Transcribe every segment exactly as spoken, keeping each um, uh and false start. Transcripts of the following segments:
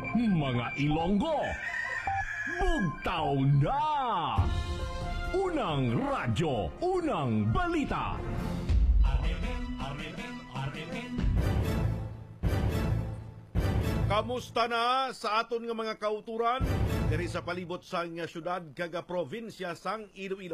Mga Ilonggo, bugtaw na! Unang radyo, unang balita. Kamusta na sa aton nga mga kauturan diri sa palibot sang syudad kaga probinsya sang Iloilo.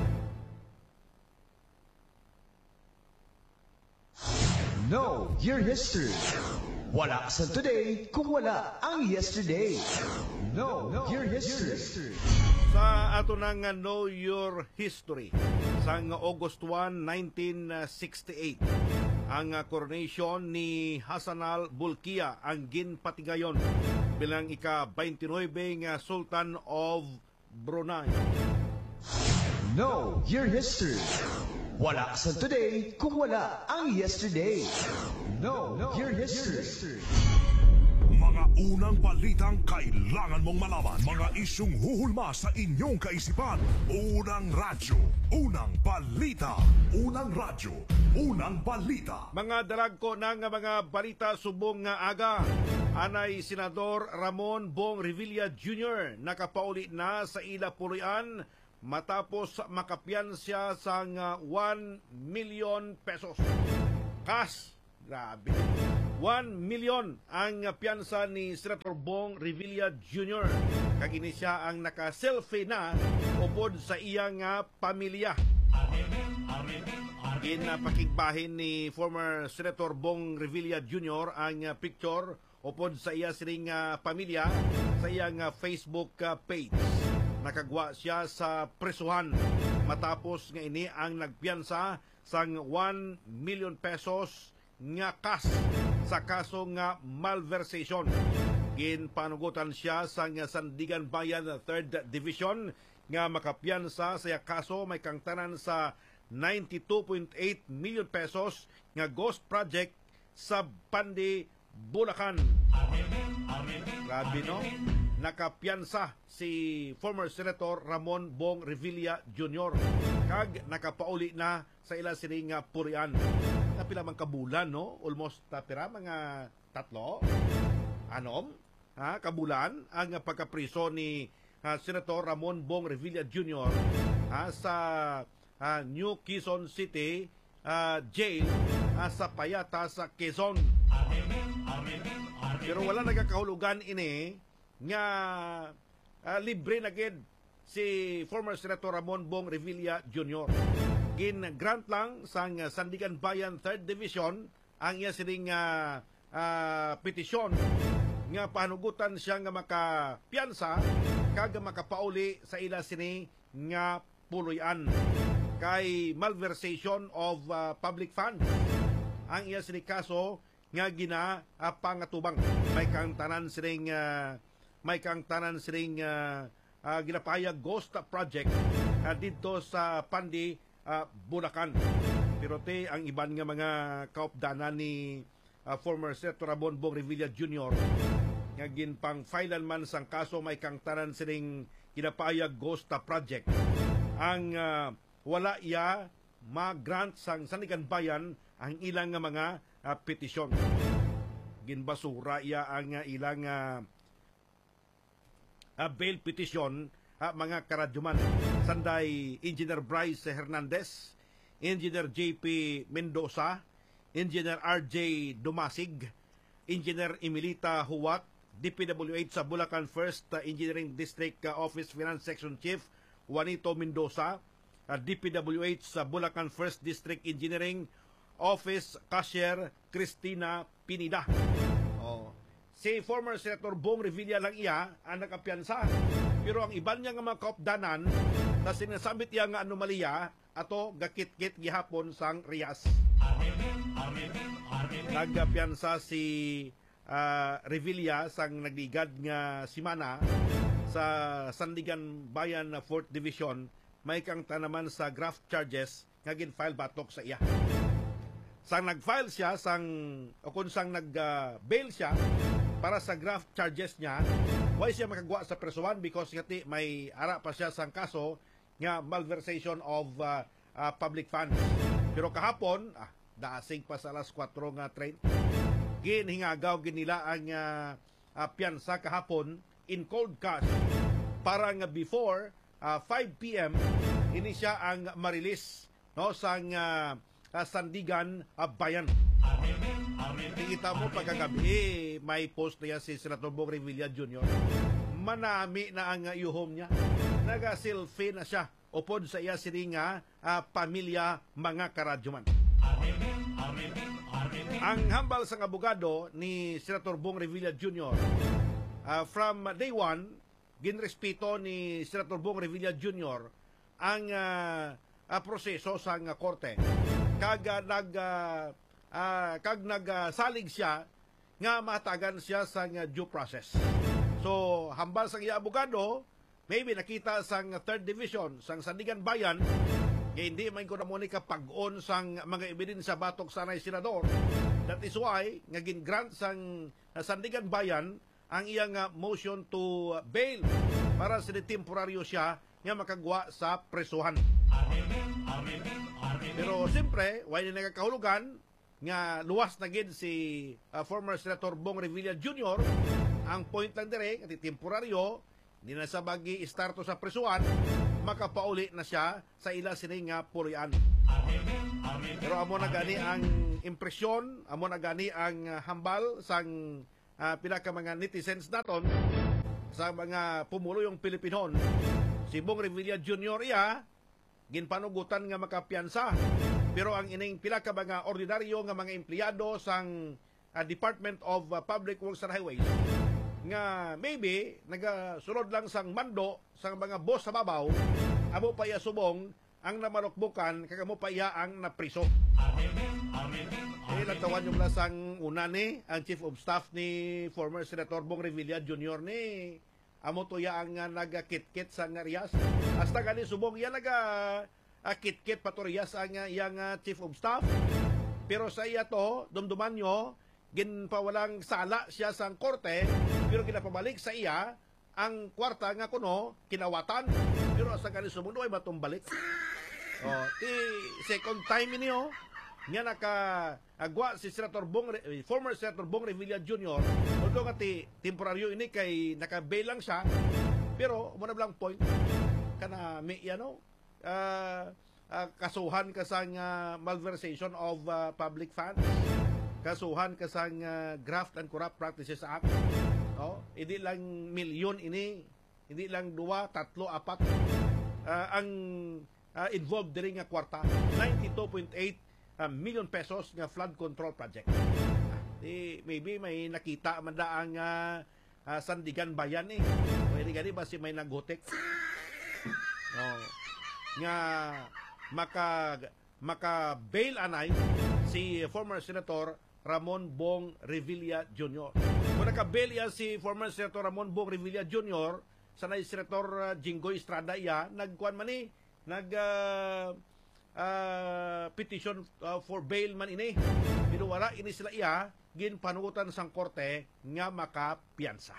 Know your history. Wala sa today kung wala ang yesterday. Know your history. Sa ato nang Know Your History sang August first, nineteen sixty-eight, ang coronation ni Hassanal Bolkiah ang ginpatigayon bilang ika-twenty-nine nga Sultan of Brunei. Know your history. Wala sa today kung wala ang yesterday. Know your history. Mga unang balitang kailangan mong malaman. Mga isyung huhulma sa inyong kaisipan. Unang radyo, unang balita. Unang radyo, unang balita. Mga dalagko na nga mga balita subong nga aga. Anay Senador Ramon Bong Revilla Junior nakapauli na sa ila pulian matapos makapiyansya sa one million pesos. Cash. Grabe. one million ang piyansa ni Senator Bong Revilla Junior Kagini siya ang naka-selfie na upod sa iyang pamilya. Ginapakigbahin ni former Senator Bong Revilla Junior ang picture upod sa iya siring pamilya sa iyang Facebook page. Nakagwa siya sa presuhan matapos nga ini ang nagpiyansa sang one million pesos nga cash sa kaso nga malversation. Ginpanugutan siya sa Sandigan Bayan third Division nga makapiyansa sa kaso may kangtanan sa ninety-two point eight million pesos nga ghost project sa Pandi, Bulacan. Grabe, no? Nakapiyansa si former Senator Ramon Bong Revilla Junior kag nakapauli na sa ila siring purian. Napila man kabulan, no? Almost tapira mga tatlo anom ha kabulan ang pagkapriso ni uh, Senator Ramon Bong Revilla Junior ha, sa uh, New Quezon City uh, jail uh, sa Payata sa Quezon. Pero wala nagakahulugan ini nga uh, libre na gid si former Senator Ramon Bong Revilla Junior Gin-grant lang sang Sandigan Bayan third Division ang iya siring uh, uh, petisyon nga panugutan siya nga makapiyansa kag makapauli sa ila sini nga puloy-an kay malversation of uh, public funds. Ang iya sini kaso nga gina uh, pangatubang may kang tanan siring uh, may kang tanan siring uh, uh, ginapayag ghost project uh, dito sa Pandi, uh, Bulacan. Pero te ang iban nga mga kaupdanan ni uh, former Senator Ramon Bong Revilla Junior nga ginpang filean man sang kaso may kang tanan siring ginapayag ghost project. Ang uh, wala iya ma-grant sang Sandigan Bayan ang ilang nga mga uh, petisyon. Ginbasura iya ang uh, ilang uh, uh, bail petition uh, mga karadyuman. Sanday Engineer Bryce Hernandez, Engineer J P Mendoza, Engineer R J Dumasig, Engineer Emilita Huwat, D P W H sa Bulacan First uh, Engineering District uh, Office Finance Section Chief Juanito Mendoza, uh, D P W H sa Bulacan First District Engineering Office Cashier Cristina Pinida. Oh. Si former Senator Bong Revilla lang iya ang nakapiyansa. Pero ang iban niya nga mga kaupdanan na sinasabit iya nga anomalya ato gakit-kit gihapon sang Rias. Nagpiyansa si uh, Revilla sang nagligad nga simana sa Sandigan Bayan fourth Division may kang tanaman sa graft charges nga gin-file batok sa iya. Sang nag-file siya sang o kung sang nag-bail uh, siya para sa graft charges niya, why siya makagawa sa presuhan because ngati may ara pa siya sang kaso nga malversation of uh, uh, public funds. Pero kahapon, ah, daasig pa sa alas kwatro nga train, ginhingagaw ginila ang uh, uh, piyansa kahapon in cold cash para nga before uh, five p m ini siya ang marilis no sang uh, uh, Sandigan uh, Bayan. Tingita mo pagkagabi may post niya si Senator Bong Revilla Junior Manami na ang yuhom niya. Naga-selfie na siya upod sa iya sini nga uh, pamilya mga karadyoman. Ang hambal sang abogado ni Senator Bong Revilla Junior uh, from day one, ginrespeto ni Senator Bong Revilla Junior ang uh, uh, proseso sang uh, korte. Kag uh, nag uh, uh, kag nagsalig uh, siya nga matagan siya sang uh, due process. So hambal sang iya abogado, maybe nakita sang third division sang Sandigan Bayan, kaya hindi man ko na muna kapag-on sang mga ebidensya batok sanay senador. That is why nga gin-grant sang uh, Sandigan Bayan ang iyang uh, motion to uh, bail para sa temporaryo siya nga makagwa sa presuhan. Pero siyempre, why na nagkakahulugan nga luwas na gid si uh, former Senator Bong Revilla Junior Ang point lang dire, at temporaryo, hindi na sa bagi istarto sa presuhan, makapauli na siya sa ila sining nga pulian. Pero amo na gani ang impresyon, amo na gani ang uh, hambal sang uh, pila ka mga netizens naton sa mga pumulong Pilipinon. Si Bong Revilla Junior iya ginpanugutan nga makapiyansa. Pero ang ining pila ka mga ordinaryo nga mga empleyado sang uh, Department of uh, Public Works and Highways nga maybe nagasulod lang sang mando sang mga boss sa babaw, amo pa iya subong ang namarukbukan kag amo pa iya ang napriso. Eh, natawan yung lasang una ni ang Chief of Staff ni former Senator Bong Revilla Junior ni amo to ya ang uh, nagakit-kit sa nga Rias. Hasta gani subong iya naga uh, kit-kit patorias ang uh, iyang uh, Chief of Staff. Pero sa iya to, dumduman nyo, ginpawalang sala siya sa korte, pero ginapabalik sa iya ang kwarta nga kuno kinawatan, pero sa kanil sumundo ay matumbalik. Oh, ti second time niyo nga naka agwa si Senator Bong former Senator Bong Revilla Junior although nga ti temporaryo ini kay naka-bail lang siya, pero mo na lang point kana may ano uh, uh, kasuhan ka sang uh, malversation of uh, public funds, kasuhan ka sang uh, Graft and Corrupt Practices Act. No? Hindi lang milyon ini, hindi lang dua, tatlo, apat uh, ang uh, involved din nga kwarta. ninety-two point eight uh, million pesos nga flood control project. Uh, eh, maybe may nakita man da ang uh, uh, Sandigan Bayan eh. Pwede gani ba si may naghutik? No. Nga maka maka bail anay si former Senator Ramon Bong Revilla Junior Kung naka-bail yan si former Senator Ramon Bong Revilla Junior, sanay Senator uh, Jinggoy Estrada iya, nagkuhan man ni, nag uh, uh, petition uh, for bail man ini. Pero wala ini sila iya, ginpanugutan sang korte nga makapiyansa.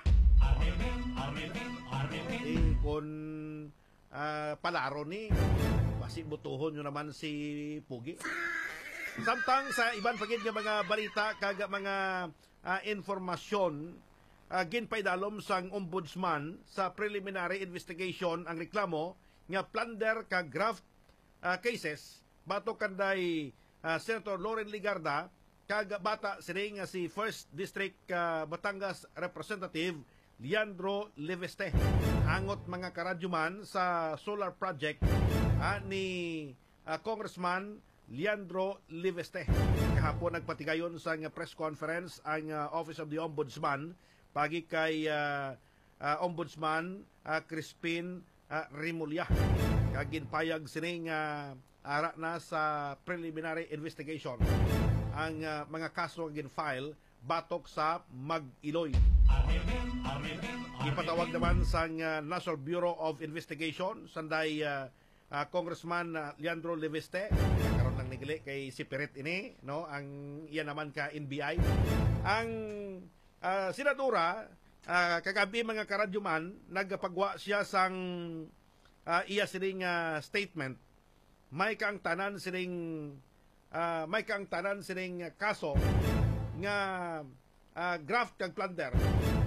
Eh, kung uh, palaro ni, basi butuhon nyo naman si Pugi. Samtang sa iban pagid nga mga balita kag mga uh, informasyon, uh, ginpaydalom sang ombudsman sa preliminary investigation ang reklamo nga plunder kag graft uh, cases batok kanday uh, Senator Loren Ligarda kag bata sini nga si First District uh, Batangas Representative Leandro Leveste, angot mga karadyuman sa solar project uh, ni uh, Congressman Leandro Leveste. Kahapon nagpatigayon sa press conference ang uh, Office of the Ombudsman pagi kay uh, uh, Ombudsman uh, Crispin uh, Rimulya. Kaginpayag sining uh, ara na sa preliminary investigation ang uh, mga kaso nga gin-file batok sa Mag-Iloy. Ipatawag naman sa uh, National Bureau of Investigation sanday uh, uh, Congressman uh, Leandro Leveste, karon lang nigili kay si Piret ini, no, ang iya naman ka N B I. Ang uh, senadora uh, kagabi mga karadyuman nagpagwa siya sang uh, iya sining uh, statement. May kang tanan sining uh, may kang tanan sining kaso nga uh, graft kag plunder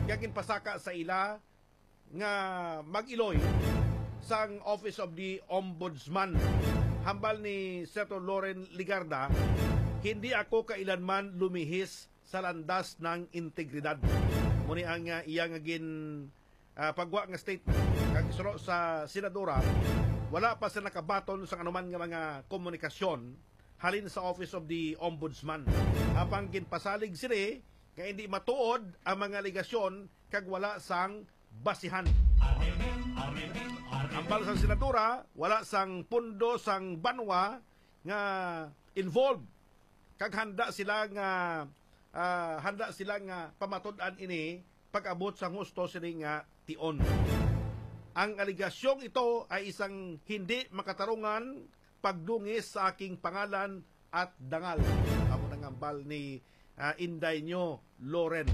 Kaya ginpasaka sa ila nga mag-iloy sang Office of the Ombudsman. Hambal ni Senator Loren Ligarda, hindi ako kailanman lumihis sa landas ng integridad. Muni ang uh, iyang agin uh, pagwa nga statement kag isuro sa senadora, wala pa sa nakabaton sa anuman nga mga komunikasyon halin sa Office of the Ombudsman. Apang ginpasalig sila nga hindi matuod ang mga aligasyon kag wala sang basihan. Ambal sang senadora, wala sang pundo sang banwa nga involved. Kag handa sila nga uh, handa sila nga pamatud-an ini pag-abot sa husto sila nga tion. Ang aligasyong ito ay isang hindi makatarungan pagdungis sa aking pangalan at dangal. Amo nang ambal ni uh, Inday nyo Loren.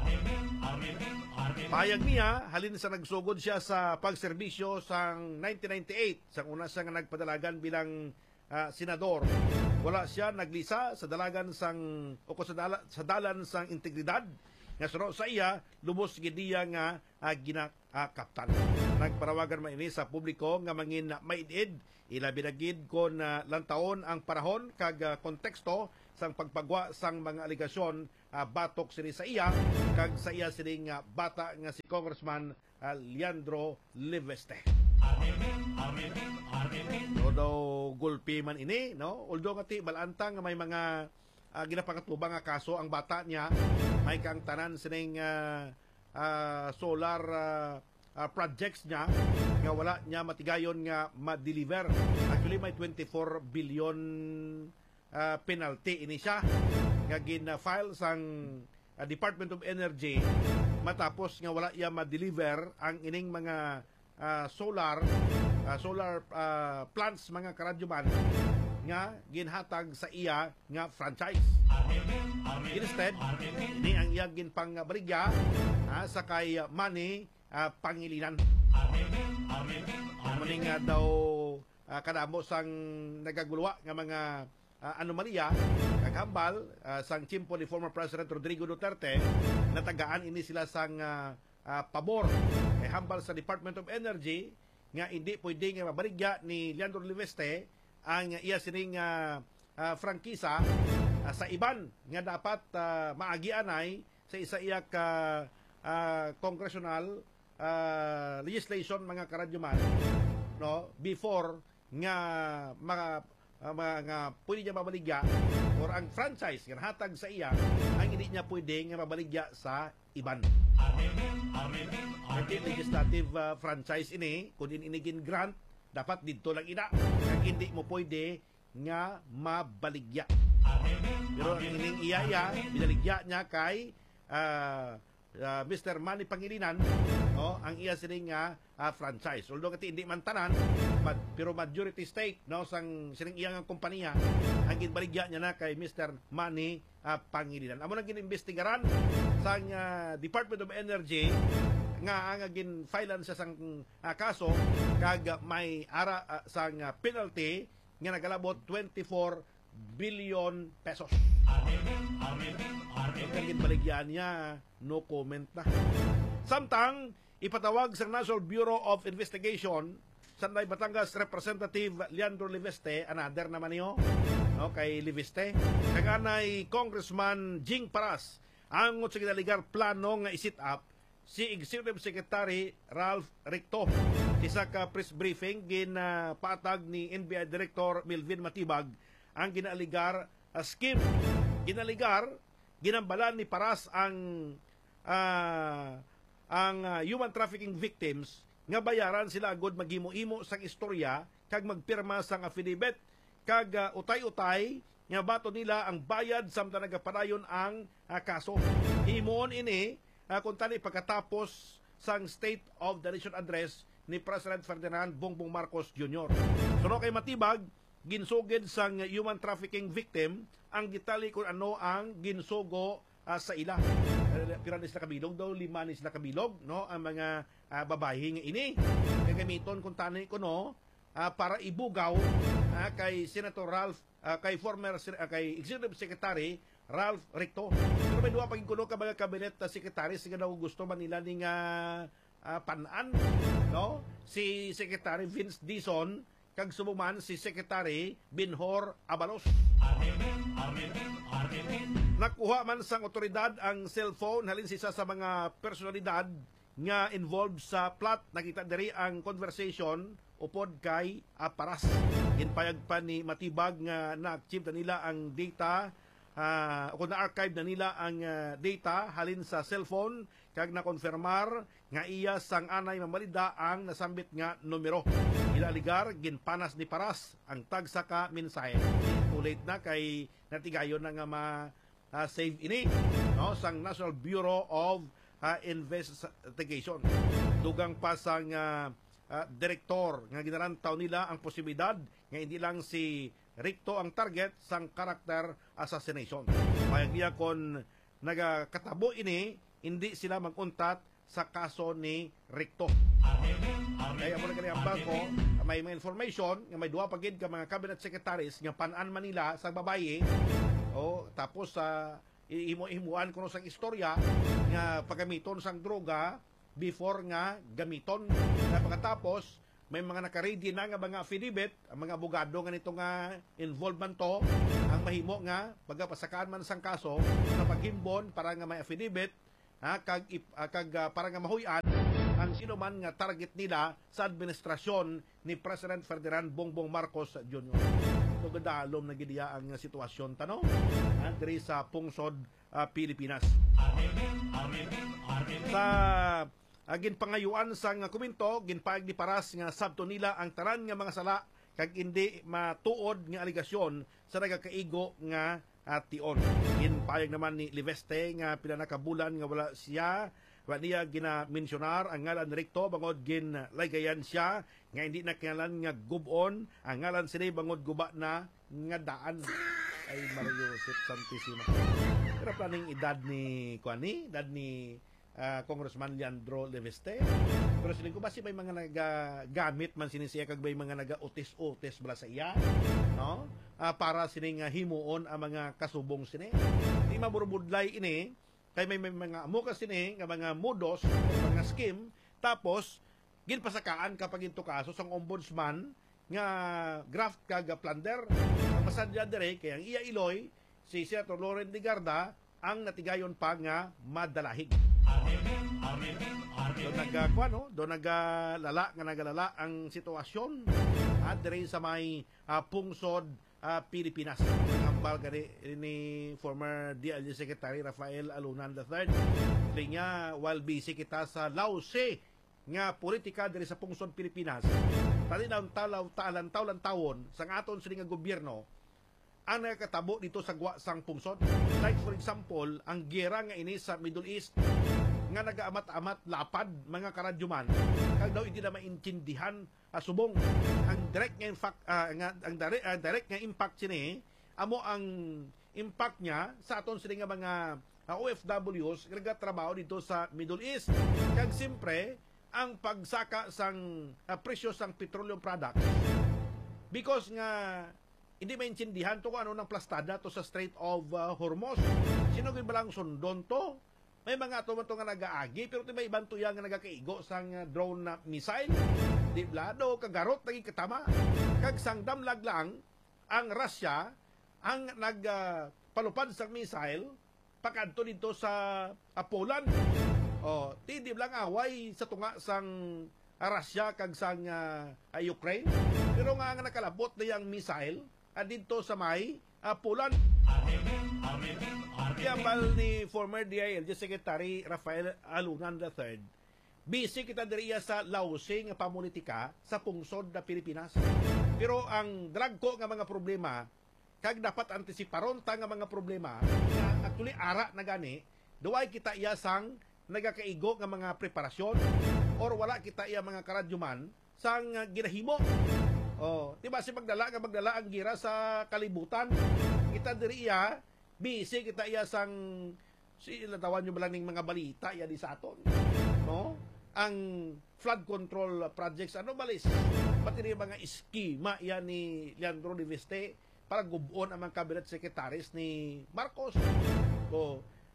Payag niya, halin sa nagsugod siya sa pagserbisyo sang nineteen ninety-eight, sang una siya nga nagpadalagan bilang uh, senador. Wala siya naglisa sa dalagan sang o sa, dala, sa dalan sang integridad. Nga suro sa iya, lubos gidiya nga uh, ginakaptan. Nagparawagan man ini sa publiko nga mangin maidid, ilabi na gid kon uh, lantaon ang panahon kag uh, konteksto sang pagpagwa sang mga aligasyon uh, batok sini sa iya kag sa iya sining uh, bata nga si Congressman uh, Leandro Liveste. No daw gulpi man ini, no? Although ngati balantang nga may mga uh, ginapakatubang nga kaso ang bata niya, may kang tanan sining uh, uh, solar uh, uh, projects niya nga wala niya matigayon nga ma-deliver. Actually may twenty-four billion uh, penalty ini siya nga gin-file sang uh, Department of Energy matapos nga wala iya ma-deliver ang ining mga uh, solar uh, solar uh, plants mga karadyoman nga ginhatag sa iya nga franchise. Instead, ni ang iya ginpangbaligya uh, sa kay Manny uh, Pangilinan. Muni nga daw uh, kadamo sang nagagulwa nga mga uh, anomalya kaghambal uh, sang chimpo ni former President Rodrigo Duterte natagaan ini sila sang uh, uh, pabor kay hambal sa Department of Energy nga hindi pwede nga mabaligya ni Leandro Liveste ang iya sining uh, uh, frankisa uh, sa iban nga dapat uh, maagianay sa isa iya ka uh, congressional uh, legislation mga karadyoman, no, before nga mga uh, mga pwede niya mabaligya or ang franchise nga hatag sa iya ang hindi niya pwede nga mabaligya sa iban. Kasi legislative uh, franchise ini kung inigin grant dapat dito lang ina kag hindi mo pwede nga mabaligya. Pero ang ining iyaya binaligya niya kay uh, uh, Mister Manny Pangilinan, no, ang iya sining nga uh, franchise. Although kati hindi man tanan, but, pero majority stake, no, sang sining iya nga kompanya ang ginbaligya niya na kay Mister Manny uh, Pangilinan. Amo nang ginimbestigaran sang uh, Department of Energy nga ang gin-filean sa sang uh, kaso kag may ara uh, sang uh, penalty nga nagalabot twenty-four billion pesos. Ang ginbaligyan niya, no comment na. Samtang ipatawag sa National Bureau of Investigation Sanday Batangas Representative Leandro Liveste, another naman niyo, no, kay Liveste, kaganay Congressman Jing Paras ang sa ginaligar plano nga i-sit up si Executive Secretary Ralph Ricto. Isa ka press briefing ginapatag ni N B I Director Melvin Matibag ang ginaligar uh, scheme. Ginaligar, ginambalan ni Paras ang uh, ang uh, human trafficking victims nga bayaran sila agod maghimo-imo sang istorya kag magpirma sang affidavit kag uh, utay-utay nga bato nila ang bayad samtang nagapadayon ang uh, kaso. Himoon ini uh, kung tani pagkatapos sang State of the Nation address ni President Ferdinand Bongbong Marcos Junior Suno kay Matibag, ginsugid sang human trafficking victim ang gitali kung ano ang ginsugo uh, sa ila. Piranis na kabilog daw, limanis na kabilog, no, ang mga uh, babae nga ini. Gagamiton kung tani ko, no, uh, para ibugaw uh, kay Senator Ralph, uh, kay former, uh, kay Executive Secretary Ralph Ricto. Pero Pero may duwa paging kuno ka mga cabinet uh, secretaries nga daw gusto man nila ning uh, uh, panan, no? Si Secretary Vince Dizon kag sumuman si Secretary Binhor Abalos. Nakuha man sang otoridad ang cellphone halin sa isa sa mga personalidad nga involved sa plot. Nakita diri ang conversation upod kay Aparas. Inpayag pa ni Matibag nga na-achieve na nila ang data uh, o na-archive na nila ang uh, data halin sa cellphone kag na-konfirmar nga iya sang anay mamalida ang nasambit nga numero. Ilaligar ginpanas ni Paras ang tagsa ka mensahe. Too late na kay natigayon na nga ma uh, save ini, no, sang National Bureau of uh, Investigation. Dugang pa sang uh, uh, direktor nga ginarantaw nila ang posibilidad nga hindi lang si Ricto ang target sang character assassination. Payag niya kon nagakatabo ini, hindi sila maguntat sa kaso ni Ricto. Kaya mo na kaniyang bangko, may mga information nga may duwa pagid ka mga cabinet secretaries nga panan Manila sa babayi, o tapos sa uh, imo-imuan kuno sang istorya nga pagamiton sang droga before nga gamiton. Nga pagkatapos may mga naka-ready na nga mga affidavit, ang mga abogado nga nito nga involvement to, ang mahimo nga pagpasakaan man sang kaso sa paghimbon para nga may affidavit, ha, kag, uh, kag uh, para nga mahuyan ang sino man nga target nila sa administrasyon ni President Ferdinand Bongbong Marcos Junior So gadalom na gidiya ang sitwasyon tano, ha, diri sa pungsod uh, Pilipinas. Sa agin pangayuan sang komento, ginpaag ni Paras nga sabto nila ang taran nga mga sala kag hindi matuod nga aligasyon sa nagakaigo nga at tion. Ginpayag naman ni Liveste nga pila na kabulan nga wala siya, wala niya gina-mensionar ang ngalan ni Ricto bangod ginlaygayan siya nga hindi na kingalan nga gubon ang ngalan sila bangod guba na nga daan. Ay Mario Joseph Santissima. Pero planing edad ni Kuani, edad ni uh, Congressman Leandro Liveste. Pero siling ko ba si may mga nagagamit man sinisiya kag may mga naga-utis-utis bala sa iya, no? Uh, para sining uh, himuon ang mga kasubong sini. Di maburubudlay ini kay may, may mga amuka sini nga mga modos, mga scheme, tapos ginpasakaan kapag ito kaso sang ombudsman nga graft kag plunder. Ang masadya dire kay ang iya iloy si Senator Loren Legarda ang natigayon pa nga madalahig. Doon nagkuha, no? Doon nagalala, nga nagalala ang sitwasyon at dire sa may uh, pungsod uh, Pilipinas. Ang balgari ni former D I L G Secretary Rafael Alunan the third. Sabi niya, while busy kita sa lause nga politika dire sa pungsod Pilipinas, tali daw talaw talan tawlan tawon sang aton sa nga gobyerno ang nakatabo dito sa gwa sang pungsod. Like for example, ang gera nga ini sa Middle East nga nagaamat-amat lapad mga karadyuman kag daw hindi na maintindihan uh, subong ang direct nga impact uh, nga ang direct, uh, direct nga impact sini amo ang impact niya sa aton sila nga mga uh, O F Ws nga nagatrabaho dito sa Middle East. Kag siyempre ang pagsaka sang uh, presyo sang petroleum products because nga hindi maintindihan to kung ano ng plastada to sa Strait of uh, Hormuz. Sino gid balang sundon to? May mga ato nga nagaagi pero may ibang tuya nga nagakaigo sang uh, drone na missile. Di blado kagarot naging katama. Kag sang damlag lang ang Russia ang nagpalupad uh, sang missile pakadto dito sa uh, Poland. Oh, tidib lang away sa tunga sang uh, Russia kag sang uh, uh, Ukraine. Pero nga nga nakalabot na yang missile uh, dito sa may uh, Poland. Yambal ni former D I L G Secretary Rafael Alunan the third. Busy kita diriya sa lausing nga pamulitika sa pungsod na Pilipinas. Pero ang dragko nga mga problema kag dapat antisiparon ta nga mga problema nga actually ara na gani, duway kita iya sang nagakaigo nga mga preparasyon or wala kita iya mga karadyuman sang uh, ginahimo. Oh, di ba si magdala nga magdala ang gira sa kalibutan. Kita diriya busy kita iya sang si latawan nyo balang ning mga balita iya di sa aton, no? Ang flood control projects ano balis pati rin mga iskima iya ni Leandro Liveste para gubon ang mga cabinet secretaries ni Marcos. So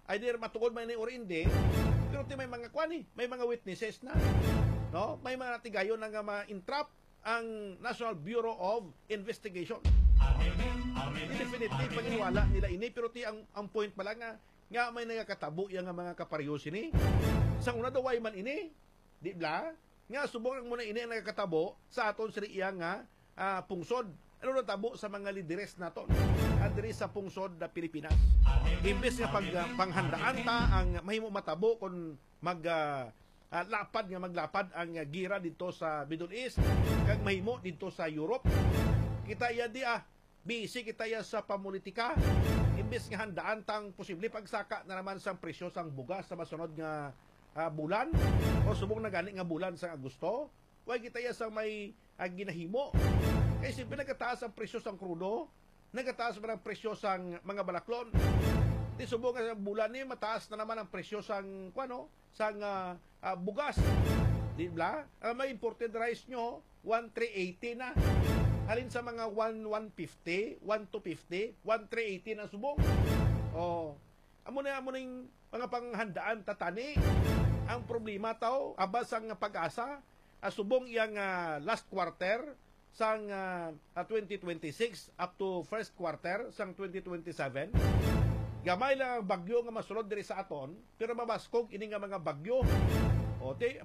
either matugod man ni or hindi, pero ti may mga kwani, may mga witnesses na. No? May mga tigayon na nga ma-entrap ang National Bureau of Investigation. Definitely paginiwala nila ini, pero ti ang, ang point pala nga nga may nagakatabo yang mga kaparyos ini. Sa una daw ay man ini, di ba? Nga subong ang muna ini ang nagakatabo sa aton sa iyang nga uh, pungsod. Ano na tabo sa mga lideres naton adiri sa pungsod na Pilipinas. Imbes nga pag uh, panghandaan ta ang mahimo matabo kung mag uh, uh, lapad nga maglapad ang uh, gira dito sa Middle East kag mahimo dito sa Europe. Kita iya di ah busy kita iya sa pamulitika. Imbes nga handaan tang posible pagsaka na naman sa presyo sang bugas sa masunod nga uh, bulan o subong na gani nga bulan sa Agosto. Way kita iya sa may uh, ginahimo. Kasi pinagkataas ang presyo sang krudo, nagkataas pa ang presyo sang mga balaklon. Di subong nga bulan ni mataas na naman ang presyo sang kuano, sang uh, uh, bugas. Di ba? Uh, may imported rice nyo, one three eighty na. Halin sa mga one one fifty, one two fifty, one three eighty na subong. Oh, amo na amo ning mga panghandaan tatani. Ang problema taw abas ang pag-asa, uh, subong iyang uh, last quarter sang uh, twenty twenty-six up to first quarter sang twenty twenty-seven. Gamay lang ang bagyo nga masulod diri sa aton, pero mabaskog ini nga mga bagyo. O te